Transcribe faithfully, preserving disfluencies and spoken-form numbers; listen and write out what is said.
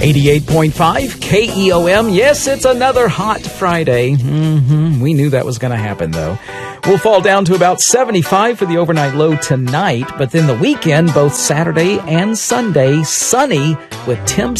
eighty-eight point five K E O M. Yes, it's another hot Friday. Mm-hmm. We knew that was going to happen, though. We'll fall down to about seventy-five for the overnight low tonight, but then the weekend, both Saturday and Sunday, sunny with temps